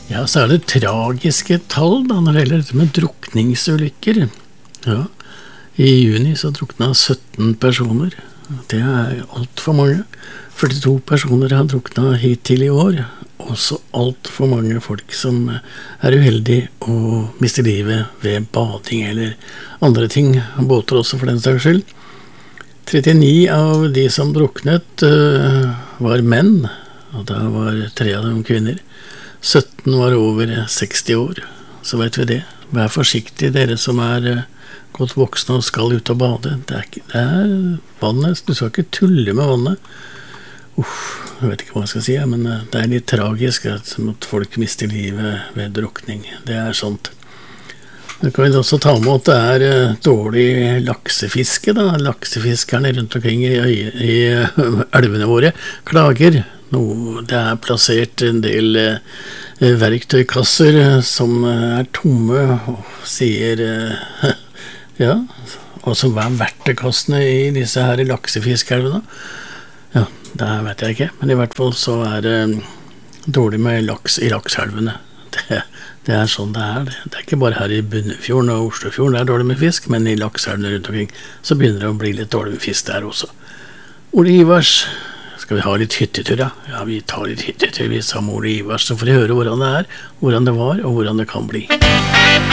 Ja, så er det tragiske tall da, når det gjelder dette med drukningsulykker. Ja, i juni så drukna 17 personer. Det er alt for mange. 42 personer har drukna hittil i år. Også alt for mange folk som er uheldige og mister livet ved bading eller andre ting. Båter også for den saks skyld. 39 av de som druknet var menn, og da var 3 av dem kvinner. 17 var over 60 år, så vet vi det. Vær forsiktig, dere som er godt voksne og skal ut og bade. Det er vannet, du skal ikke tulle med vannet. Jeg vet ikke hva jeg skal si, men det er litt tragisk at folk mister livet ved drukning. Det er sånt. Det kan vi også ta med at det er dårlig laksefiske da. Laksefiskerne rundt omkring i elvene våre klager. Det er plassert en del verktøykasser som er tomme og sier ja, og som er verktøykassene i disse her laksefiskelvene. Ja, det vet jeg ikke, men i hvert fall så er det dårlig med laks i lakselvene. Det er sånn det er. Det er ikke bare her i Bunnefjorden og Oslofjorden det er dårlig med fisk, men i lakselvene rundt omkring så begynner det å bli litt dårlig med fisk der også. Ole Ivars, skal vi ha litt hyttetur, ja? Ja, vi tar litt hyttetur, vi sammen med Ole Ivars, så får vi høre hvordan det er, hvordan det var, og hvordan det kan bli.